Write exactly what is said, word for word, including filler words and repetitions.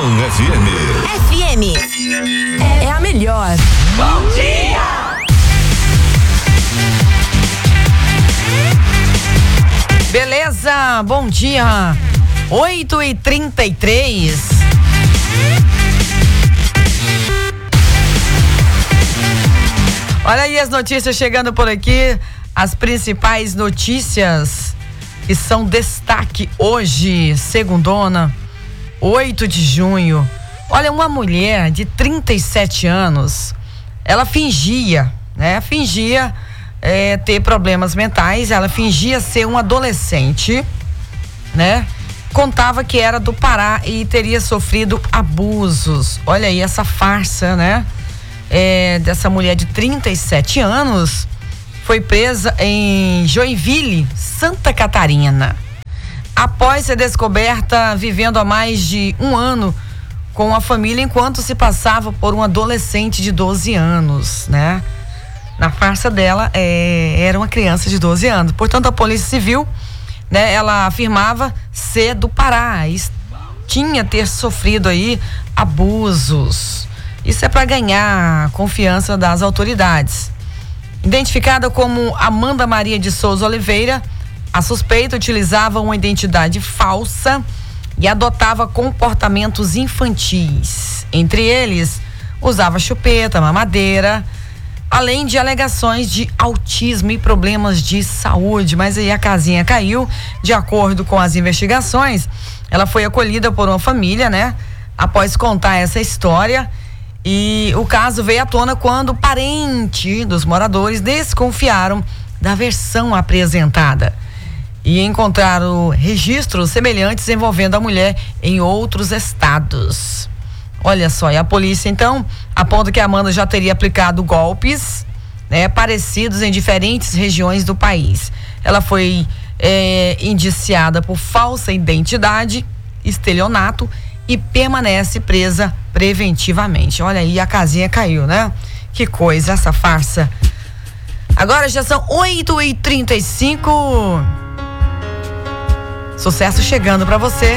F M. F M é a melhor. Bom dia! Beleza, bom dia. oito e trinta e três. Olha aí as notícias chegando por aqui, as principais notícias que são destaque hoje, segundona, oito de junho. Olha, uma mulher de trinta e sete anos, ela fingia, né? Fingia é, ter problemas mentais, ela fingia ser um adolescente, né? Contava que era do Pará e teria sofrido abusos. Olha aí essa farsa, né? É, dessa mulher de trinta e sete anos, foi presa em Joinville, Santa Catarina, após ser descoberta vivendo há mais de um ano com a família enquanto se passava por um adolescente de doze anos, né? Na farsa dela, é, era uma criança de doze anos. Portanto, a Polícia Civil, né, ela afirmava ser do Pará e tinha ter sofrido aí abusos. Isso é para ganhar confiança das autoridades. Identificada como Amanda Maria de Souza Oliveira, a suspeita utilizava uma identidade falsa e adotava comportamentos infantis. Entre eles, usava chupeta, mamadeira, além de alegações de autismo e problemas de saúde. Mas aí a casinha caiu. De acordo com as investigações, ela foi acolhida por uma família, né? Após contar essa história. E o caso veio à tona quando parentes dos moradores desconfiaram da versão apresentada e encontraram registros semelhantes envolvendo a mulher em outros estados. Olha só, e a polícia então aponta que a Amanda já teria aplicado golpes, né, parecidos em diferentes regiões do país. Ela foi é, indiciada por falsa identidade, estelionato e permanece presa preventivamente. Olha aí, a casinha caiu, né? Que coisa, essa farsa. Agora já são oito e trinta e cinco. Sucesso chegando pra você.